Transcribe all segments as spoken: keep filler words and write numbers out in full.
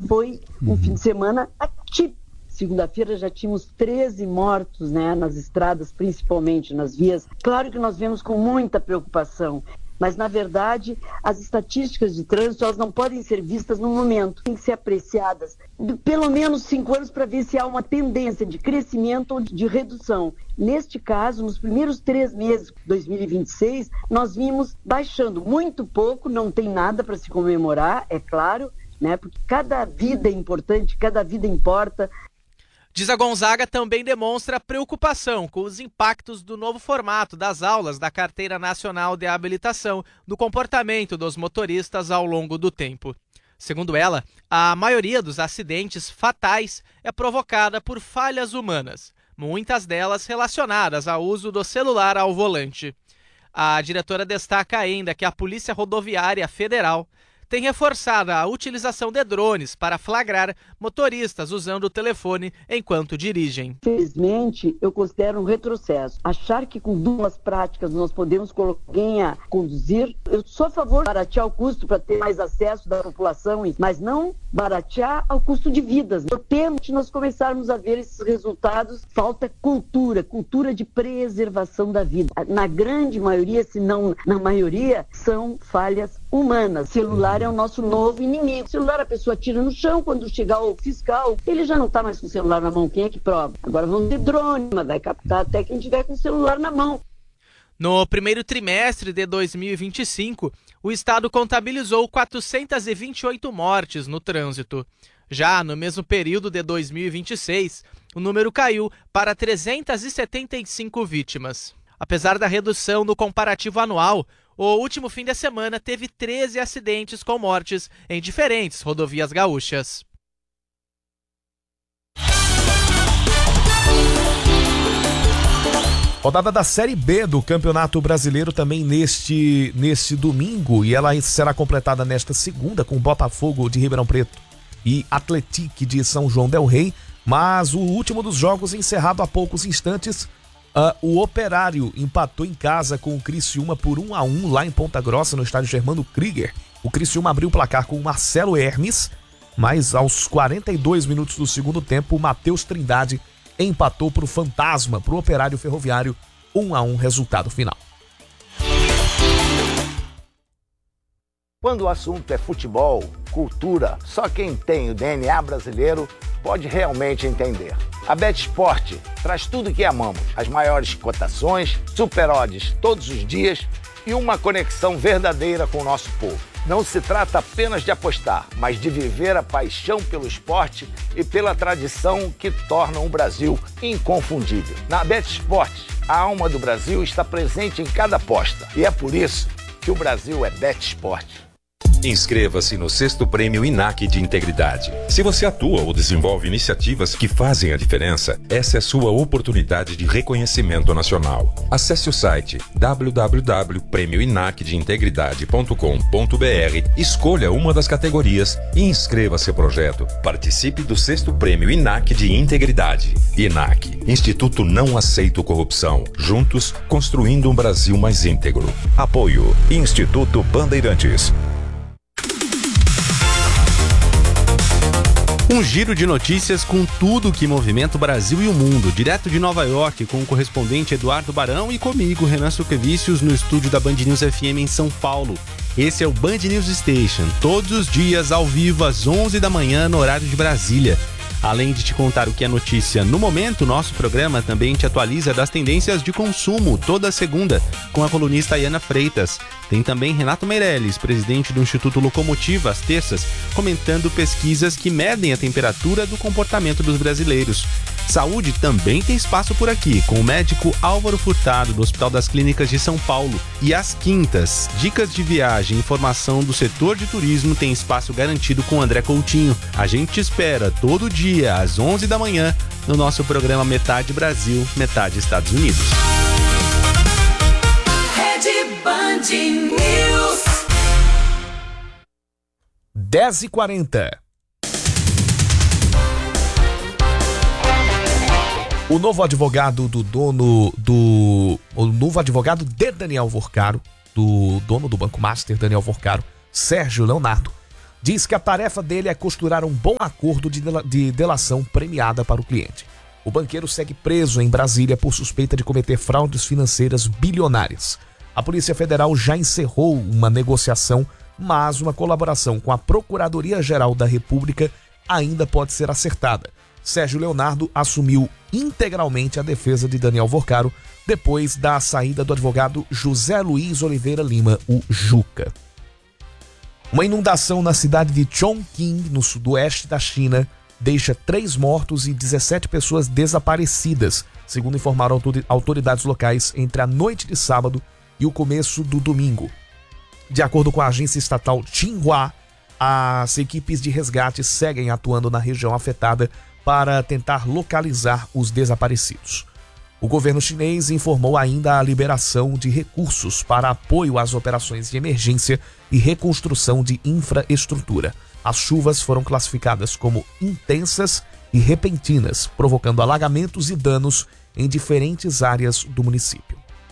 foi um fim de semana atípico. Segunda-feira já tínhamos treze mortos, né, nas estradas, principalmente nas vias. Claro que nós vemos com muita preocupação, mas, na verdade, as estatísticas de trânsito elas não podem ser vistas no momento, tem que ser apreciadas de pelo menos cinco anos para ver se há uma tendência de crescimento ou de redução. Neste caso, nos primeiros três meses de dois mil e vinte e seis, nós vimos baixando muito pouco, não tem nada para se comemorar, é claro, né, porque cada vida é importante, cada vida importa. Diz a Gonzaga também demonstra preocupação com os impactos do novo formato das aulas da Carteira Nacional de Habilitação no comportamento dos motoristas ao longo do tempo. Segundo ela, a maioria dos acidentes fatais é provocada por falhas humanas, muitas delas relacionadas ao uso do celular ao volante. A diretora destaca ainda que a Polícia Rodoviária Federal tem reforçado a utilização de drones para flagrar motoristas usando o telefone enquanto dirigem. Infelizmente, eu considero um retrocesso. Achar que com duas práticas nós podemos colocar alguém a conduzir, eu sou a favor de baratear o custo para ter mais acesso da população, mas não baratear ao custo de vidas. Eu temo que nós começarmos a ver esses resultados. Falta cultura, cultura de preservação da vida. Na grande maioria, se não na maioria, são falhas humanas. Celular é o nosso novo inimigo. O celular a pessoa tira no chão, quando chegar o fiscal, ele já não está mais com o celular na mão. Quem é que prova? Agora vamos ter drone, mas vai captar até quem tiver com o celular na mão. No primeiro trimestre de dois mil e vinte e cinco, o estado contabilizou quatrocentas e vinte e oito mortes no trânsito. Já no mesmo período de dois mil e vinte e seis, o número caiu para trezentas e setenta e cinco vítimas. Apesar da redução no comparativo anual, o último fim de semana teve treze acidentes com mortes em diferentes rodovias gaúchas. Rodada da Série B do Campeonato Brasileiro também neste, neste domingo, e ela será completada nesta segunda com Botafogo de Ribeirão Preto e Atlético de São João del Rei, mas o último dos jogos encerrado há poucos instantes. Uh, o Operário empatou em casa com o Criciúma por um a um lá em Ponta Grossa, no estádio Germano Krieger. O Criciúma abriu o placar com o Marcelo Hermes, mas aos quarenta e dois minutos do segundo tempo, o Matheus Trindade empatou para o Fantasma, para o Operário Ferroviário, um a um resultado final. Quando o assunto é futebol, cultura, só quem tem o D N A brasileiro pode realmente entender. A BetSport traz tudo que amamos, as maiores cotações, super odds todos os dias e uma conexão verdadeira com o nosso povo. Não se trata apenas de apostar, mas de viver a paixão pelo esporte e pela tradição que tornam o Brasil inconfundível. Na BetSport, a alma do Brasil está presente em cada aposta e é por isso que o Brasil é BetSport. Inscreva-se no sexto Prêmio I N A C de Integridade. Se você atua ou desenvolve iniciativas que fazem a diferença, essa é a sua oportunidade de reconhecimento nacional. Acesse o site w w w ponto prêmio inac de integridade ponto com ponto b r, escolha uma das categorias e inscreva seu projeto. Participe do sexto Prêmio I N A C de Integridade. I N A C, Instituto Não Aceito Corrupção. Juntos, construindo um Brasil mais íntegro. Apoio Instituto Bandeirantes. Um giro de notícias com tudo que movimenta o Brasil e o mundo, direto de Nova York, com o correspondente Eduardo Barão e comigo, Renan Suquevicius, no estúdio da Band News F M em São Paulo. Esse é o Band News Station, todos os dias ao vivo às onze da manhã no horário de Brasília. Além de te contar o que é notícia no momento, nosso programa também te atualiza das tendências de consumo toda segunda, com a colunista Ayana Freitas. Tem também Renato Meirelles, presidente do Instituto Locomotiva, às terças, comentando pesquisas que medem a temperatura do comportamento dos brasileiros. Saúde também tem espaço por aqui, com o médico Álvaro Furtado, do Hospital das Clínicas de São Paulo. E às quintas, dicas de viagem e informação do setor de turismo tem espaço garantido com André Coutinho. A gente te espera todo dia, às onze da manhã, no nosso programa Metade Brasil, Metade Estados Unidos. Rede Band News. dez e quarenta. O novo advogado do dono do... O novo advogado de Daniel Vorcaro, do dono do Banco Master, Daniel Vorcaro, Sérgio Leonardo, diz que a tarefa dele é costurar um bom acordo de, dela, de delação premiada para o cliente. O banqueiro segue preso em Brasília por suspeita de cometer fraudes financeiras bilionárias. A Polícia Federal já encerrou uma negociação, mas uma colaboração com a Procuradoria-Geral da República ainda pode ser acertada. Sérgio Leonardo assumiu integralmente a defesa de Daniel Vorcaro depois da saída do advogado José Luiz Oliveira Lima, o Juca. Uma inundação na cidade de Chongqing, no sudoeste da China, deixa três mortos e dezessete pessoas desaparecidas, segundo informaram autoridades locais entre a noite de sábado e o começo do domingo. De acordo com a agência estatal Xinhua, as equipes de resgate seguem atuando na região afetada para tentar localizar os desaparecidos. O governo chinês informou ainda a liberação de recursos para apoio às operações de emergência e reconstrução de infraestrutura. As chuvas foram classificadas como intensas e repentinas, provocando alagamentos e danos em diferentes áreas do município.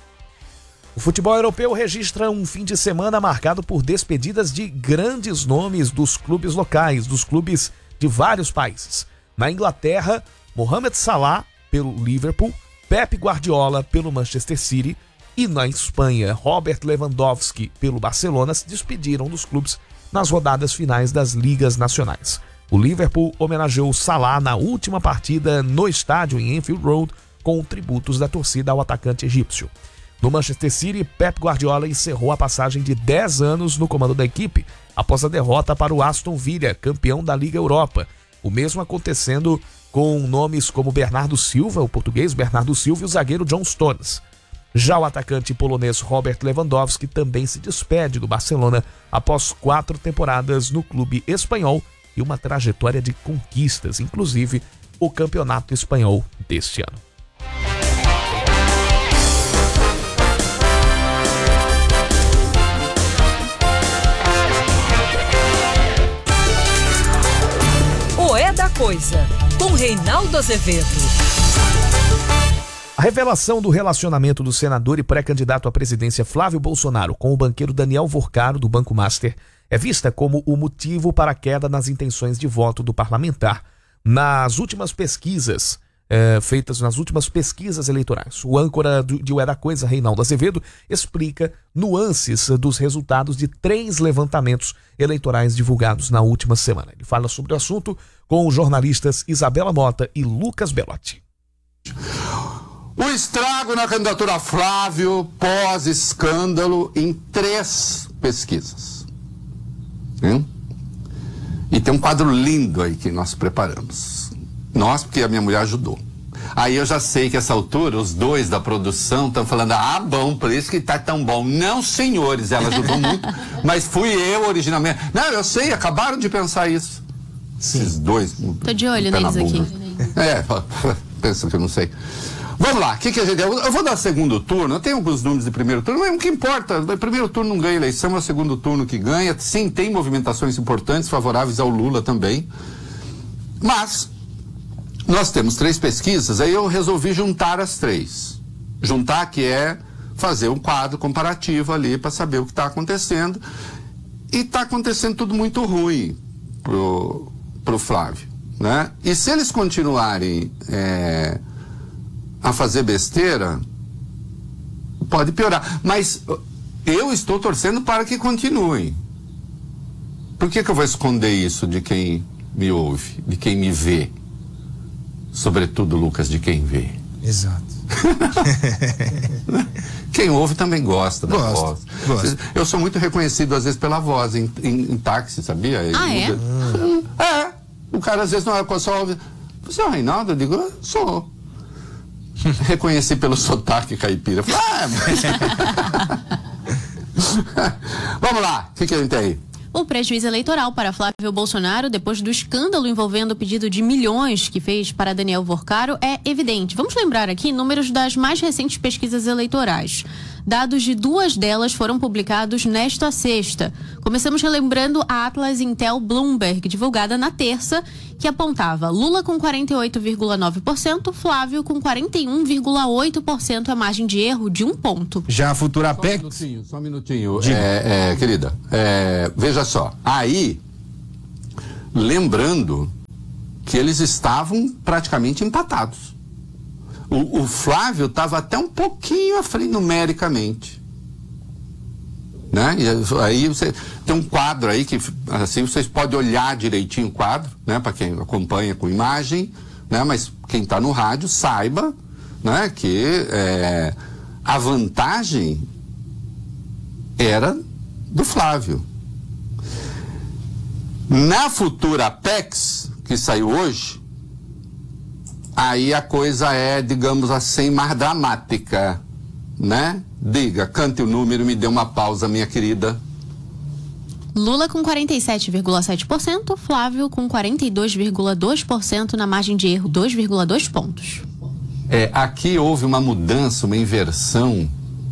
O futebol europeu registra um fim de semana marcado por despedidas de grandes nomes dos clubes locais, dos clubes de vários países. Na Inglaterra, Mohamed Salah pelo Liverpool, Pep Guardiola pelo Manchester City e na Espanha, Robert Lewandowski pelo Barcelona se despediram dos clubes nas rodadas finais das ligas nacionais. O Liverpool homenageou Salah na última partida no estádio em Anfield Road com tributos da torcida ao atacante egípcio. No Manchester City, Pep Guardiola encerrou a passagem de dez anos no comando da equipe após a derrota para o Aston Villa, campeão da Liga Europa. O mesmo acontecendo com nomes como Bernardo Silva, o português Bernardo Silva e o zagueiro John Stones. Já o atacante polonês Robert Lewandowski também se despede do Barcelona após quatro temporadas no clube espanhol e uma trajetória de conquistas, inclusive o campeonato espanhol deste ano. O É da Coisa, com Reinaldo Azevedo. A revelação do relacionamento do senador e pré-candidato à presidência Flávio Bolsonaro com o banqueiro Daniel Vorcaro, do Banco Master, é vista como o motivo para a queda nas intenções de voto do parlamentar nas últimas pesquisas, é, feitas nas últimas pesquisas eleitorais. O âncora do, de O É da Coisa, Reinaldo Azevedo, explica nuances dos resultados de três levantamentos eleitorais divulgados na última semana. Ele fala sobre o assunto com os jornalistas Isabela Mota e Lucas Belotti. O estrago na candidatura Flávio pós-escândalo em três pesquisas. Hein? E tem um quadro lindo aí que nós preparamos. Nós, porque a minha mulher ajudou. Aí eu já sei que essa altura, os dois da produção estão falando, ah, bom, por isso que tá tão bom. Não, senhores, ela ajudou muito, mas fui eu originalmente. Não, eu sei, acabaram de pensar isso. Sim. Esses dois. Tô de olho neles aqui. É, pensa que eu não sei. Vamos lá, o que, que a gente... Eu vou dar segundo turno, eu tenho alguns números de primeiro turno, mas o que importa, o primeiro turno não ganha eleição, é o segundo turno que ganha. Sim, tem movimentações importantes, favoráveis ao Lula também. Mas, nós temos três pesquisas, aí eu resolvi juntar as três. Juntar, que é fazer um quadro comparativo ali para saber o que está acontecendo. E está acontecendo tudo muito ruim pro, pro Flávio, né? E se eles continuarem... É, a fazer besteira, pode piorar. Mas eu estou torcendo para que continue. Por que que eu vou esconder isso de quem me ouve, de quem me vê? Sobretudo, Lucas, de quem vê. Exato. Quem ouve também gosta da gosto, voz. Gosto. Eu sou muito reconhecido, às vezes, pela voz em, em, em táxi, sabia? Ah, é? Hum. É. O cara, às vezes, não é só ouve. Você é o Reinaldo? Eu digo, sou. Reconheci pelo sotaque caipira. Ah, mas... Vamos lá, o que, que a gente tem aí? O prejuízo eleitoral para Flávio Bolsonaro, depois do escândalo envolvendo o pedido de milhões que fez para Daniel Vorcaro, é evidente. Vamos lembrar aqui números das mais recentes pesquisas eleitorais. Dados de duas delas foram publicados nesta sexta. Começamos relembrando a Atlas Intel Bloomberg, divulgada na terça, que apontava Lula com quarenta e oito vírgula nove por cento, Flávio com quarenta e um vírgula oito por cento, a margem de erro de um ponto. Já a futura P E C... Só um minutinho, só um minutinho. É, é, querida, é, veja só, aí lembrando que eles estavam praticamente empatados. O, o Flávio estava até um pouquinho à frente numericamente. Né? E aí você tem um quadro aí que assim vocês podem olhar direitinho o quadro, né? Para quem acompanha com imagem, né? Mas quem está no rádio saiba, né? Que é, a vantagem era do Flávio. Na futura Apex, que saiu hoje, aí a coisa é, digamos assim, mais dramática, né? Diga, cante o número, me dê uma pausa, minha querida. Lula com quarenta e sete vírgula sete por cento, Flávio com quarenta e dois vírgula dois por cento, na margem de erro, dois vírgula dois pontos. É, aqui houve uma mudança, uma inversão.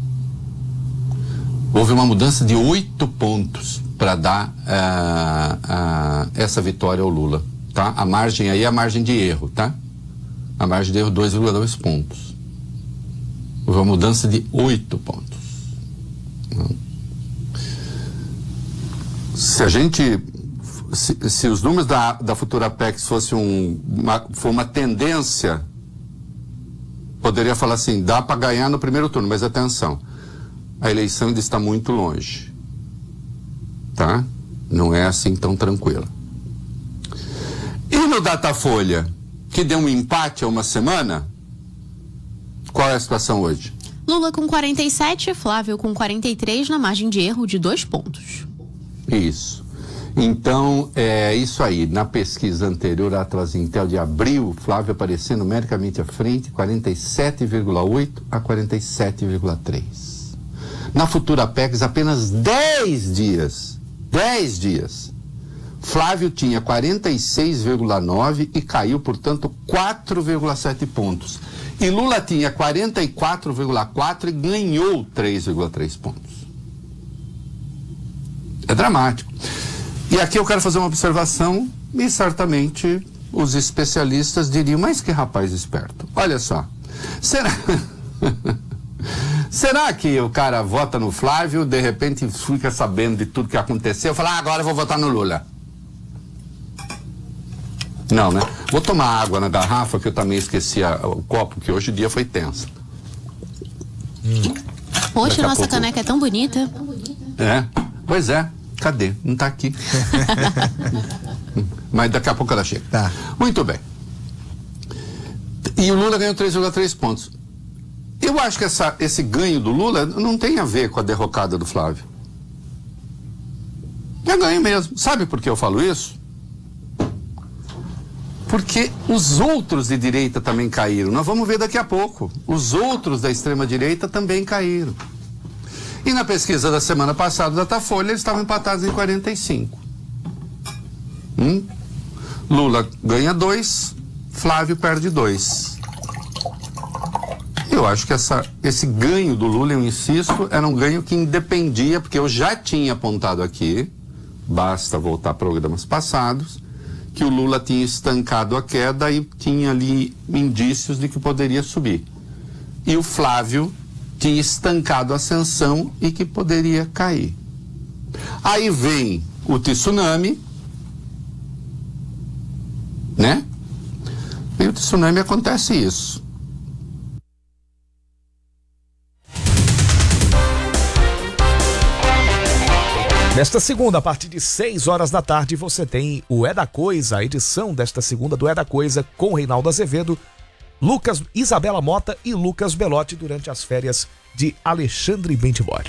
Houve uma mudança de oito pontos para dar uh, uh, essa vitória ao Lula, tá? A margem aí é a margem de erro, tá? A margem de erro, dois vírgula dois pontos. Houve uma mudança de oito pontos. Se a gente... Se, se os números da, da futura Apex fossem um, uma, for uma tendência, poderia falar assim, dá para ganhar no primeiro turno, mas atenção, a eleição ainda está muito longe. Tá? Não é assim tão tranquila. E no Datafolha, que deu um empate há uma semana, qual é a situação hoje? Lula com quarenta e sete, Flávio com quarenta e três, na margem de erro de dois pontos. Isso. Então, é isso aí. Na pesquisa anterior, a Atlas Intel de abril, Flávio aparecendo numericamente à frente, quarenta e sete vírgula oito a quarenta e sete vírgula três. Na futura Apex, apenas dez dias, dez dias, Flávio tinha quarenta e seis vírgula nove e caiu, portanto, quatro vírgula sete pontos. E Lula tinha quarenta e quatro vírgula quatro e ganhou três vírgula três pontos. É dramático. E aqui eu quero fazer uma observação e certamente os especialistas diriam, mas que rapaz esperto. Olha só, será... será que o cara vota no Flávio, de repente fica sabendo de tudo que aconteceu, fala, ah, agora eu vou votar no Lula? Não, né? Vou tomar água na garrafa, que eu também esqueci a, o copo, que hoje o dia foi tenso. Hum. Poxa, nossa pouco... caneca é tão bonita. É, pois é. Cadê? Não está aqui. Mas daqui a pouco ela chega. Tá. Muito bem. E o Lula ganhou três vírgula três pontos. Eu acho que essa, esse ganho do Lula não tem a ver com a derrocada do Flávio. É ganho mesmo. Sabe por que eu falo isso? Porque os outros de direita também caíram. Nós vamos ver daqui a pouco. Os outros da extrema-direita também caíram. E na pesquisa da semana passada da Datafolha, eles estavam empatados em quarenta e cinco. Hum? Lula ganha dois, Flávio perde dois. Eu acho que essa, esse ganho do Lula, eu insisto, era um ganho que independia, porque eu já tinha apontado aqui, basta voltar a programas passados, que o Lula tinha estancado a queda e tinha ali indícios de que poderia subir. E o Flávio tinha estancado a ascensão e que poderia cair. Aí vem o tsunami, né? E o tsunami acontece isso. Nesta segunda, a partir de seis horas da tarde, você tem o É da Coisa, a edição desta segunda do É da Coisa, com Reinaldo Azevedo, Lucas, Isabela Mota e Lucas Belotti durante as férias de Alexandre Bentivolio.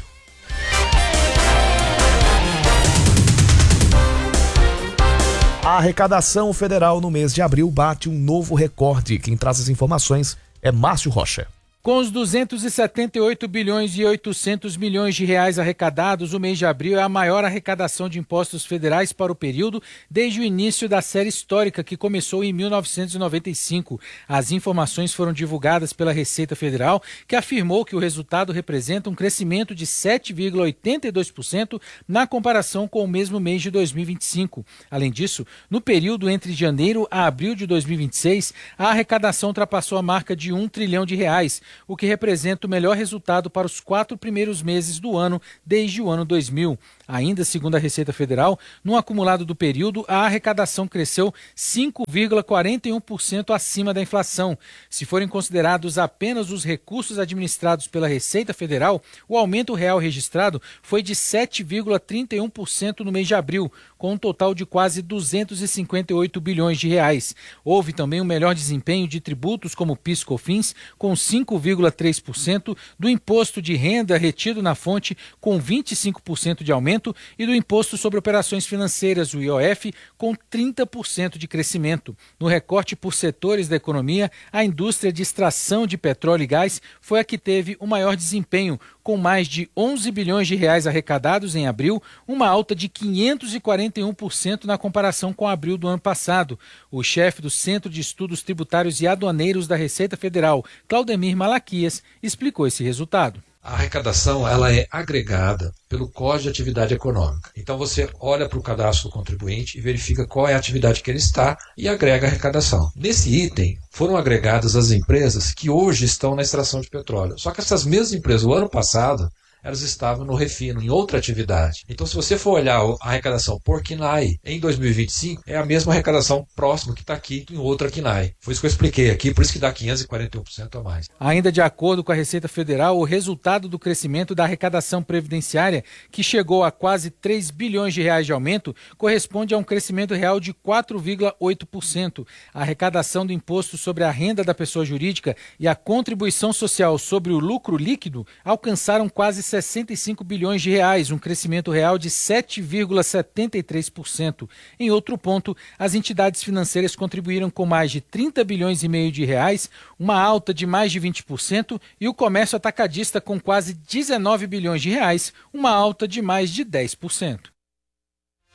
A arrecadação federal no mês de abril bate um novo recorde. Quem traz as informações é Márcio Rocha. Com os duzentos e setenta e oito bilhões e oitocentos milhões de reais arrecadados, o mês de abril é a maior arrecadação de impostos federais para o período desde o início da série histórica, que começou em mil novecentos e noventa e cinco. As informações foram divulgadas pela Receita Federal, que afirmou que o resultado representa um crescimento de sete vírgula oitenta e dois por cento na comparação com o mesmo mês de dois mil e vinte e cinco. Além disso, no período entre janeiro a abril de dois mil e vinte e seis, a arrecadação ultrapassou a marca de um trilhão de reais, o que representa o melhor resultado para os quatro primeiros meses do ano desde o ano dois mil. Ainda segundo a Receita Federal, no acumulado do período, a arrecadação cresceu cinco vírgula quarenta e um por cento acima da inflação. Se forem considerados apenas os recursos administrados pela Receita Federal, o aumento real registrado foi de sete vírgula trinta e um por cento no mês de abril, com um total de quase duzentos e cinquenta e oito bilhões de reais. Houve também um melhor desempenho de tributos como PIS e COFINS, com cinco vírgula três por cento, do imposto de renda retido na fonte, com vinte e cinco por cento de aumento, e do imposto sobre operações financeiras, o I O F, com trinta por cento de crescimento. No recorte por setores da economia, a indústria de extração de petróleo e gás foi a que teve o maior desempenho, com mais de onze bilhões de reais arrecadados em abril, uma alta de quinhentos e quarenta e um por cento na comparação com abril do ano passado. O chefe do Centro de Estudos Tributários e Aduaneiros da Receita Federal, Claudemir Malaquias, explicou esse resultado. A arrecadação ela é agregada pelo Código de Atividade Econômica. Então você olha para o cadastro do contribuinte e verifica qual é a atividade que ele está e agrega a arrecadação. Nesse item foram agregadas as empresas que hoje estão na extração de petróleo. Só que essas mesmas empresas, o ano passado, elas estavam no refino, em outra atividade. Então, se você for olhar a arrecadação por C N A I em dois mil e vinte e cinco, é a mesma arrecadação próxima que está aqui em outra C N A I. Foi isso que eu expliquei aqui, por isso que dá quinhentos e quarenta e um por cento a mais. Ainda de acordo com a Receita Federal, o resultado do crescimento da arrecadação previdenciária, que chegou a quase três bilhões de reais de aumento, corresponde a um crescimento real de quatro vírgula oito por cento. A arrecadação do imposto sobre a renda da pessoa jurídica e a contribuição social sobre o lucro líquido alcançaram quase sessenta e cinco bilhões de reais, um crescimento real de sete vírgula setenta e três por cento. Em outro ponto, as entidades financeiras contribuíram com mais de trinta bilhões e meio de reais, uma alta de mais de vinte por cento, e o comércio atacadista com quase dezenove bilhões de reais, uma alta de mais de dez por cento.